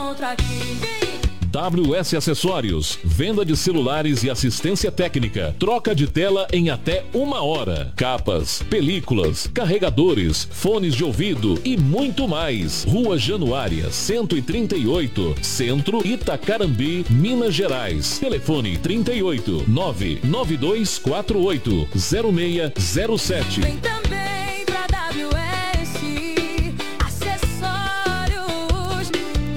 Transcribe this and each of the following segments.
encontro aqui. WS Acessórios, venda de celulares e assistência técnica, troca de tela em até 1 hora, capas, películas, carregadores, fones de ouvido e muito mais. Rua Januária, 138, Centro, Itacarambi, Minas Gerais. Telefone 38 99248 0607. Vem também pra WS Acessórios.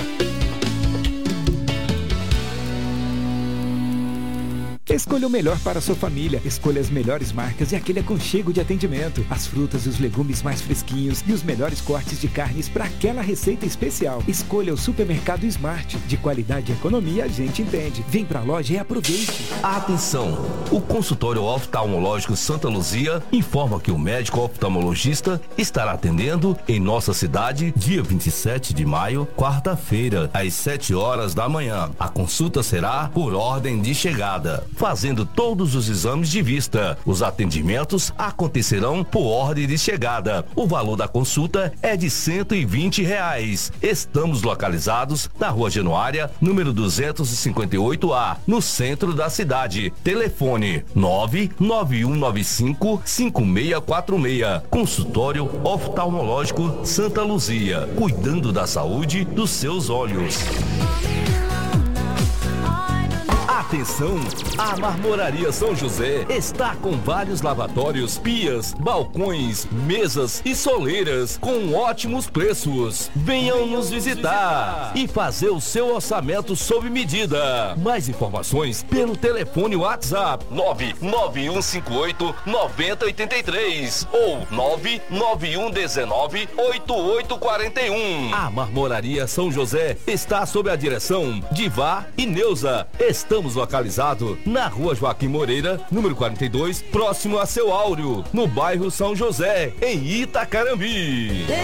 Escolha o melhor para a sua família. Escolha as melhores marcas e aquele aconchego de atendimento. As frutas e os legumes mais fresquinhos e os melhores cortes de carnes para aquela receita especial. Escolha o Supermercado Smart. De qualidade e economia a gente entende. Vem pra loja e aproveite. Atenção! O consultório oftalmológico Santa Luzia informa que o médico oftalmologista estará atendendo em nossa cidade dia 27 de maio, quarta-feira, às 7 horas da manhã. A consulta será por ordem de chegada, fazendo todos os exames de vista. Os atendimentos acontecerão por ordem de chegada. O valor da consulta é de R$120. Estamos localizados na Rua Januária, número 258A, no centro da cidade. Telefone 99195-5646. Consultório oftalmológico Santa Luzia, cuidando da saúde dos seus olhos. Atenção! A Marmoraria São José está com vários lavatórios, pias, balcões, mesas e soleiras com ótimos preços. Venham nos visitar e fazer o seu orçamento sob medida. Mais informações pelo telefone WhatsApp 99158-9083 ou 99119-8841. A Marmoraria São José está sob a direção de Vá e Neuza. Estamos localizados na Rua Joaquim Moreira, número 42, próximo a Seu Áureo, no bairro São José, em Itacarambi.